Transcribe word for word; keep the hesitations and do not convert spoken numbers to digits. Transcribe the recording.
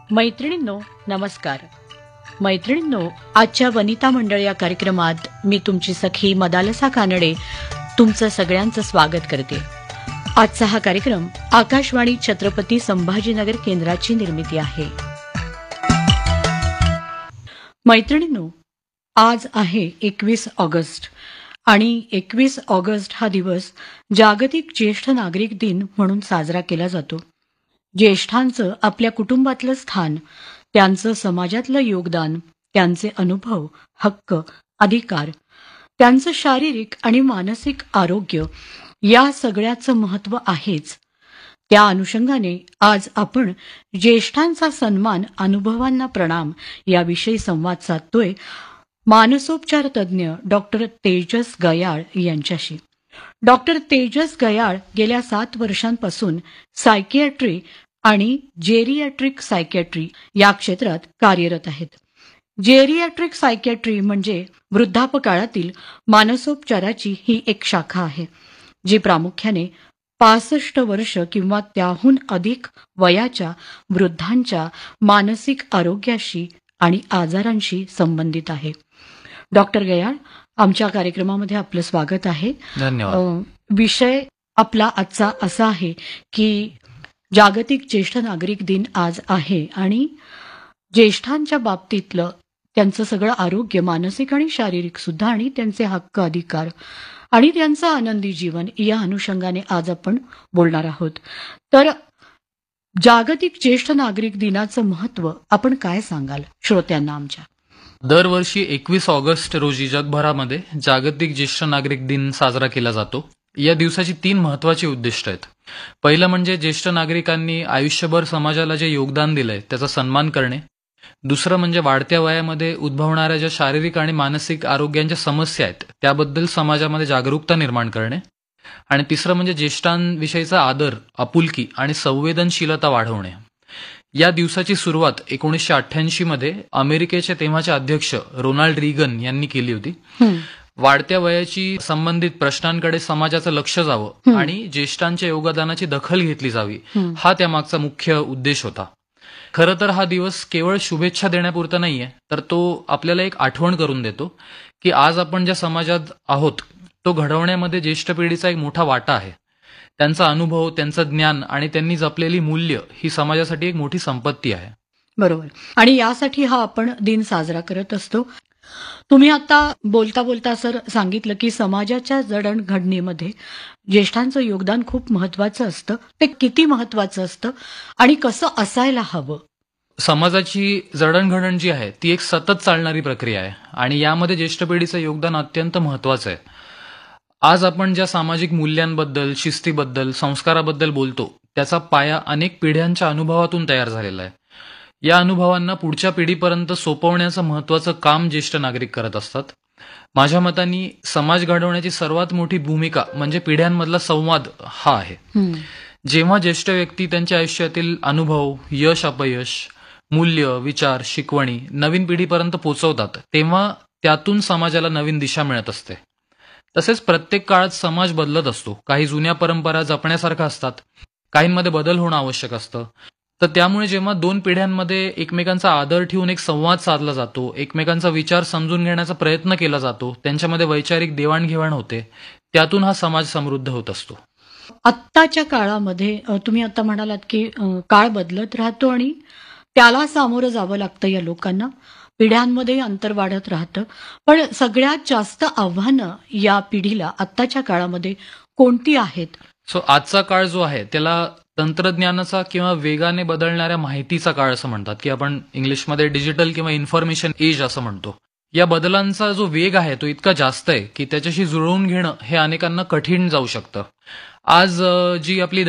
मैत्रिणींनो नमस्कार. मैत्रिणींनो, आजच्या वनिता मंडळ या कार्यक्रमात मी तुमची सखी मदालसा कानडे तुमचं सगळ्यांचं स्वागत करते. आजचा हा कार्यक्रम आकाशवाणी छत्रपती संभाजीनगर केंद्राची निर्मिती आहे. मैत्रिणींनो, आज आहे एकवीस ऑगस्ट आणि एकवीस ऑगस्ट हा दिवस जागतिक ज्येष्ठ नागरिक दिन म्हणून साजरा केला जातो. ज्येष्ठांचं आपल्या कुटुंबातलं स्थान, त्यांचं समाजातलं योगदान, त्यांचे अनुभव, हक्क, अधिकार, त्यांचं शारीरिक आणि मानसिक आरोग्य या सगळ्याचं महत्त्व आहेच. त्या अनुषंगाने आज आपण ज्येष्ठांचा सन्मान, अनुभवांना प्रणाम याविषयी संवाद साधतोय मानसोपचार तज्ज्ञ डॉक्टर तेजस गयाळ यांच्याशी. डॉक्टर तेजस गयाळ गेल्या सात वर्षांपासून सायकियाट्री आणि जेरियाट्रिक सायकियाट्री या क्षेत्रात कार्यरत आहेत. जेरियाट्रिक सायकियाट्री म्हणजे वृद्धापकाळातील मानसोपचाराची ही एक शाखा आहे, जी प्रामुख्याने पासष्ट वर्ष किंवा त्याहून अधिक वयाच्या वृद्धांच्या मानसिक आरोग्याशी आणि आजारांशी संबंधित आहे. डॉक्टर गयाळ, आमच्या कार्यक्रमामध्ये आपलं स्वागत आहे. धन्यवाद. विषय आपला आजचा असा आहे की जागतिक ज्येष्ठ नागरिक दिन आज आहे आणि ज्येष्ठांच्या बाबतीतलं त्यांचं सगळं आरोग्य, मानसिक आणि शारीरिक सुद्धा, आणि त्यांचे हक्क, अधिकार आणि त्यांचं आनंदी जीवन या अनुषंगाने आज आपण बोलणार आहोत. तर जागतिक ज्येष्ठ नागरिक दिनाचं महत्त्व आपण काय सांगाल श्रोत्यांना आमच्या? दरवर्षी एकवीस ऑगस्ट रोजी जगभरामध्ये जागतिक ज्येष्ठ नागरिक दिन साजरा केला जातो. या दिवसाची तीन महत्वाची उद्दिष्ट आहेत. पहिलं म्हणजे ज्येष्ठ नागरिकांनी आयुष्यभर समाजाला जे योगदान दिलंय त्याचा सन्मान करणे. दुसरं म्हणजे वाढत्या वयामध्ये उद्भवणाऱ्या ज्या शारीरिक आणि मानसिक आरोग्यांच्या समस्या आहेत त्याबद्दल समाजामध्ये जागरूकता निर्माण करणे. आणि तिसरं म्हणजे ज्येष्ठांविषयीचा आदर, आपुलकी आणि संवेदनशीलता वाढवणे. या दिवसाची सुरुवात एकोणीसशे अठ्ठ्याऐंशी मध्ये अमेरिकेचे तेव्हाचे अध्यक्ष रोनाल्ड रीगन यांनी केली होती. वाढत्या वयाची संबंधित प्रश्नांकडे समाजाचं लक्ष जावं आणि ज्येष्ठांच्या योगदानाची दखल घेतली जावी, हा त्यामागचा मुख्य उद्देश होता. खरं तर हा दिवस केवळ शुभेच्छा देण्यापुरता नाहीये, तर तो आपल्याला एक आठवण करून देतो की आज आपण ज्या समाजात आहोत तो घडवण्यामध्ये ज्येष्ठ पिढीचा एक मोठा वाटा आहे. त्यांचा अनुभव, त्यांचं ज्ञान आणि त्यांनी जपलेली मूल्य ही समाजासाठी एक मोठी संपत्ती आहे. बरोबर. आणि यासाठी हा आपण दिन साजरा करत असतो. तुम्ही आता बोलता बोलता सर सांगितलं की समाजाच्या जडणघडणीमध्ये ज्येष्ठांचं योगदान खूप महत्वाचं असतं. ते किती महत्वाचं असतं आणि कसं असायला हवं? समाजाची जडणघडण जी आहे ती एक सतत चालणारी प्रक्रिया आहे आणि यामध्ये ज्येष्ठ पिढीचं योगदान अत्यंत महत्वाचं आहे. आज आपण ज्या सामाजिक मूल्यांबद्दल, शिस्तीबद्दल, संस्काराबद्दल बोलतो त्याचा पाया अनेक पिढ्यांच्या अनुभवातून तयार झालेला आहे. या अनुभवांना पुढच्या पिढीपर्यंत सोपवण्याचं महत्वाचं काम ज्येष्ठ नागरिक करत असतात. माझ्या मताने समाज घडवण्याची सर्वात मोठी भूमिका म्हणजे पिढ्यांमधला संवाद हा आहे. जेव्हा ज्येष्ठ व्यक्ती त्यांच्या आयुष्यातील अनुभव, यश अपयश, मूल्य, विचार, शिकवणी नवीन पिढीपर्यंत पोहोचवतात तेव्हा त्यातून समाजाला नवीन दिशा मिळत असते. तसेच प्रत्येक काळात समाज बदलत असतो. काही जुन्या परंपरा जपण्यासारख्या असतात, काहींमध्ये बदल होणं आवश्यक असतं. तर त्यामुळे जेव्हा दोन पिढ्यांमध्ये एकमेकांचा आदर ठेवून एक संवाद साधला जातो, एकमेकांचा विचार समजून घेण्याचा प्रयत्न केला जातो, त्यांच्यामध्ये वैचारिक देवाणघेवाण होते, त्यातून हा समाज समृद्ध होत असतो. आत्ताच्या काळामध्ये तुम्ही आता म्हणालात की काळ बदलत राहतो आणि त्याला सामोरं जावं लागतं या लोकांना. पिढ्यांमध्ये अंतर वाढत राहतं. पण सगळ्यात जास्त आव्हानं या पिढीला आत्ताच्या काळामध्ये कोणती आहेत? सो आजचा काळ जो आहे त्याला तंत्रज्ञानाचा किंवा वेगाने बदलणाऱ्या माहितीचा काळ असं म्हणतात, की आपण इंग्लिशमध्ये डिजिटल किंवा इन्फॉर्मेशन एज असं म्हणतो. या बदलांचा जो वेग आहे तो इतका जास्त आहे की त्याच्याशी जुळवून घेणं हे अनेकांना कठीण जाऊ शकतं. आज जी आपली